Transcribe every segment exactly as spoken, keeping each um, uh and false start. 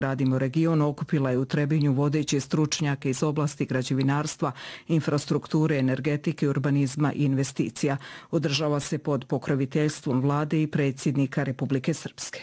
Radimo region okupila je u Trebinju vodeće stručnjake iz oblasti građevinarstva, infrastrukture, energetike, urbanizma i investicija. Održava se pod pokroviteljstvom vlade i predsjednika Republike Srpske.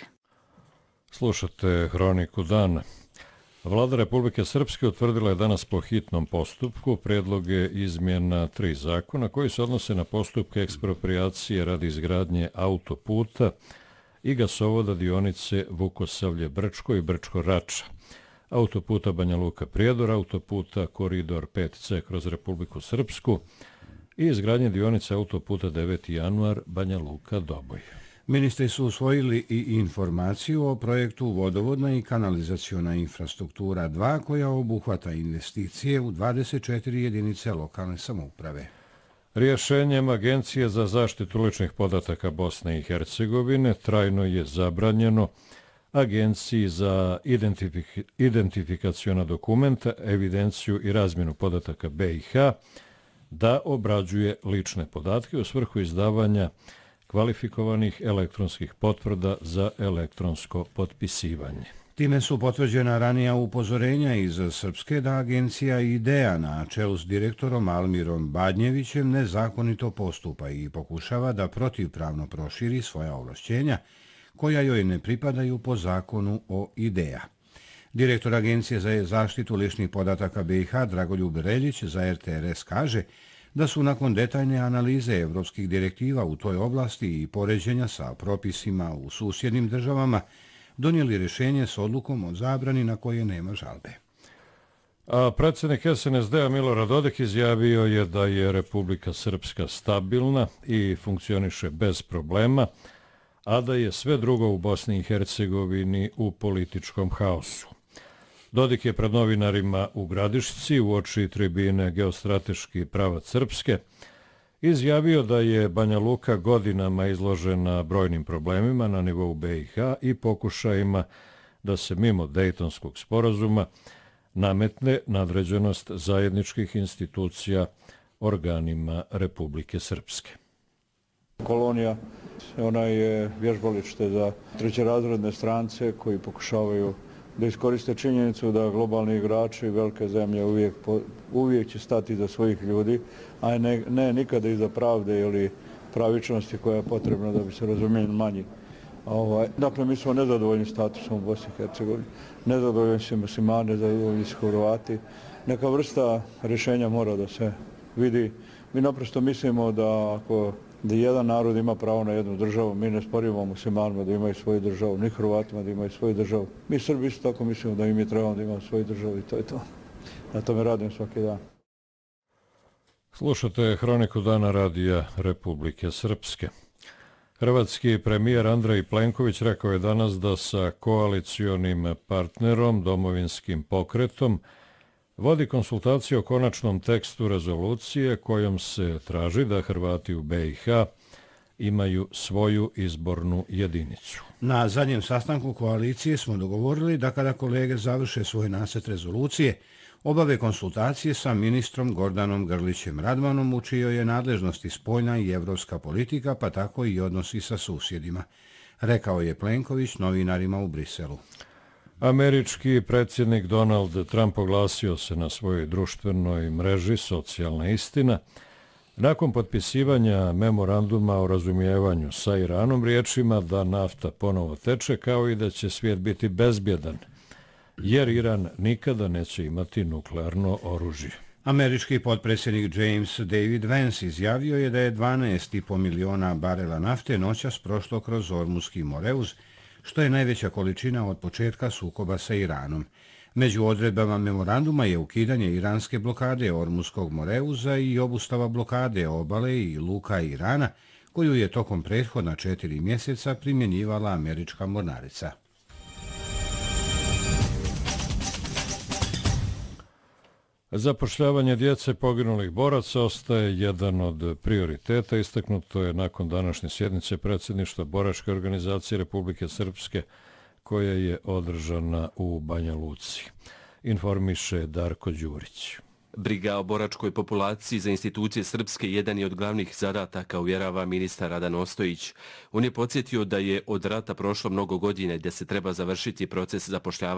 Slušate Hroniku dana. Vlada Republike Srpske utvrdila je danas po hitnom postupku predloge izmjena tri zakona koji se odnose na postupke eksproprijacije radi izgradnje autoputa i gasovoda dionice Vukosavlje-Brčko i Brčko-Rača, autoputa Banja Luka-Prijedor, autoputa Koridor pet ce kroz Republiku Srpsku i izgradnje dionice autoputa deveti januar Banja Luka-Doboj. Ministri su usvojili i informaciju o projektu vodovodna i kanalizaciona infrastruktura dva koja obuhvata investicije u dvadeset četiri jedinice lokalne samouprave. Rješenjem Agencije za zaštitu ličnih podataka Bosne i Hercegovine trajno je zabranjeno Agenciji za identifik identifikaciona dokumenta, evidenciju i razmjenu podataka be i ha da obrađuje lične podatke u svrhu izdavanja kvalifikovanih elektronskih potvrda za elektronsko potpisivanje. Time su potvrđena ranija upozorenja iz Srpske da agencija IDEA na čelu s direktorom Almirom Badnjevićem nezakonito postupa i pokušava da protivpravno proširi svoja ovlašćenja koja joj ne pripadaju po zakonu o IDEA. Direktor Agencije za zaštitu ličnih podataka be i ha Dragoljub Reljić za er te er es kaže da su nakon detaljne analize evropskih direktiva u toj oblasti i poređenja sa propisima u susjednim državama donijeli rješenje s odlukom o zabrani na koje nema žalbe. A predsjednik es en es de-a Milorad Dodik izjavio je da je Republika Srpska stabilna i funkcioniše bez problema, a da je sve drugo u Bosni i Hercegovini u političkom haosu. Dodik je pred novinarima u Gradišci uoči tribine Geostrateški pravac Srpske izjavio da je Banja Luka godinama izložena brojnim problemima na nivou be i ha i pokušajima da se mimo Dejtonskog sporazuma nametne nadređenost zajedničkih institucija organima Republike Srpske. Kolonija, ona je vježbalište za trećerazredne strance koji pokušavaju da iskoriste činjenicu da globalni igrači i velike zemlje uvijek, uvijek će stati za svojih ljudi, a ne, ne nikada iza pravde ili pravičnosti koja je potrebna da bi se razumijeli manji. Ovaj, dakle, mi smo nezadovoljni statusom u Bosni i Hercegovini, nezadovoljni su muslimani, nezadovoljni su Hrvati. Neka vrsta rješenja mora da se vidi. Mi naprosto mislimo da ako da jedan narod ima pravo na jednu državu, mi ne sporimo muslimanima da imaju svoju državu, ni Hrvatima da imaju svoju državu. Mi Srbi isto tako mislimo da i mi trebamo da imamo svoju državu i to je to. Na tome radim svaki dan. Slušate Hroniku dana radija Republike Srpske. Hrvatski premijer Andrej Plenković rekao je danas da sa koalicionim partnerom, Domovinskim pokretom, vodi konsultacije o konačnom tekstu rezolucije kojom se traži da Hrvati u be i ha imaju svoju izbornu jedinicu. Na zadnjem sastanku koalicije smo dogovorili da kada kolege završe svoj nacrt rezolucije, obave konsultacije sa ministrom Gordanom Grlićem Radmanom, u čijoj je nadležnosti spoljna i evropska politika, pa tako i odnosi sa susjedima, rekao je Plenković novinarima u Briselu. Američki predsjednik Donald Trump oglasio se na svojoj društvenoj mreži Socijalna istina nakon potpisivanja memoranduma o razumijevanju sa Iranom riječima da nafta ponovo teče kao i da će svijet biti bezbjedan, jer Iran nikada neće imati nuklearno oružje. Američki potpredsjednik James David Vance izjavio je da je dvanaest i po miliona barela nafte noćas prošlo kroz Ormuski moreuz, što je najveća količina od početka sukoba sa Iranom. Među odredbama memoranduma je ukidanje iranske blokade Ormuskog moreuza i obustava blokade obale i luka Irana, koju je tokom prethodna četiri mjeseca primjenjivala američka mornarica. Zapošljavanje djece poginulih boraca ostaje jedan od prioriteta, istaknuto je nakon današnje sjednice predsjedništva Boračke organizacije Republike Srpske, koja je održana u Banja Luci. Informiše Darko Đurić. Briga o boračkoj populaciji za institucije Srpske jedan je od glavnih zadataka, uvjerava ministar Radan Ostojić. On je podsjetio da je od rata prošlo mnogo godine gdje se treba završiti proces zapošljavanja